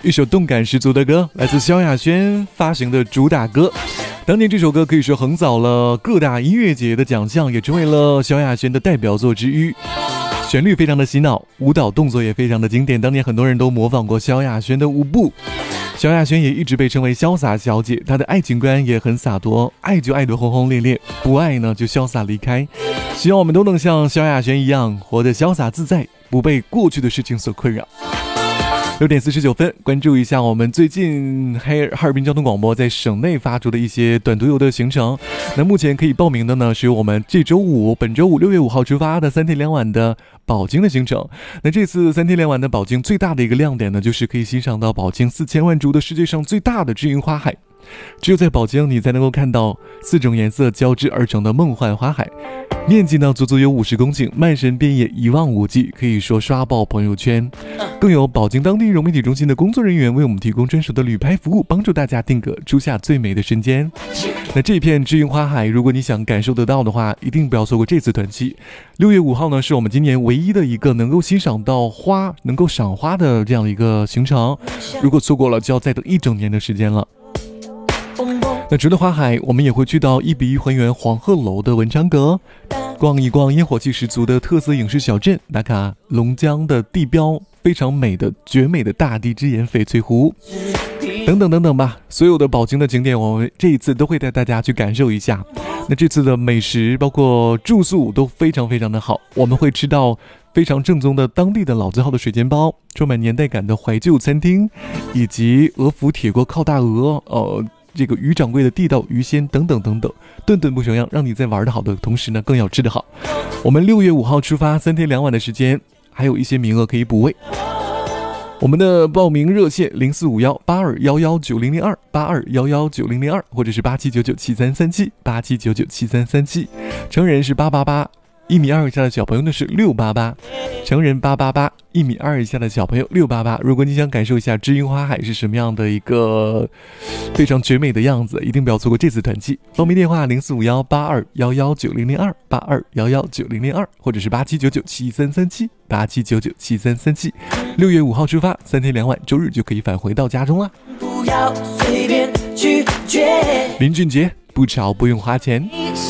一首动感十足的歌，来自萧亚轩发行的主打歌。当年这首歌可以说横扫了各大音乐节的奖项，也成为了萧亚轩的代表作之一。旋律非常的洗脑，舞蹈动作也非常的经典，当年很多人都模仿过萧亚轩的舞步。萧亚轩也一直被称为潇洒小姐，她的爱情观也很洒脱，爱就爱得轰轰烈烈，不爱呢就潇洒离开。希望我们都能像萧亚轩一样活得潇洒自在，不被过去的事情所困扰。6点49分，关注一下我们最近哈尔滨交通广播在省内发出的一些短途游的行程。那目前可以报名的呢，是我们本周五6月5号出发的3天2晚的宝鲸的行程。那这次3天2晚的宝鲸最大的一个亮点呢，就是可以欣赏到宝鲸4000万株的世界上最大的知云花海。只有在宝鲸，你才能够看到4种颜色交织而成的梦幻花海，面积呢足足有50公顷，漫山遍野一望无际，可以说刷爆朋友圈。更有宝鲸当地融媒体中心的工作人员为我们提供专属的旅拍服务，帮助大家定格初夏最美的瞬间。那这片知云花海，如果你想感受得到的话，一定不要错过这次团期。6月5号呢，是我们今年唯一的一个能够欣赏到花、能够赏花的这样的一个行程。如果错过了，就要再等1整年的时间了。那除了花海，我们也会去到1:1还原黄鹤楼的文昌阁，逛一逛烟火气十足的特色影视小镇，打卡龙江的地标非常美的绝美的大地之眼翡翠湖，等等等等吧。所有的宝鲸的景点，我们这一次都会带大家去感受一下。那这次的美食包括住宿都非常非常的好，我们会吃到非常正宗的当地的老字号的水煎包，充满年代感的怀旧餐厅，以及鹅府铁锅靠大鹅，这个于掌柜的地道鱼鲜等等等等，顿顿不重样，让你在玩得好的同时呢，更要吃得好。我们6月5号出发，3天2晚的时间，还有一些名额可以补位。我们的报名热线045182119002，82119002，或者是87997337，87997337。成人是888，1.2米以下的小朋友呢是688，成人888，1.2米以下的小朋友688。如果你想感受一下知云花海是什么样的一个非常绝美的样子，一定不要错过这次团期。报名电话045182119002，82119002，或者是87997337，87997337。6月5号出发，3天2晚，周日就可以返回到家中了。不要随便拒绝，林俊杰不吵不用花钱。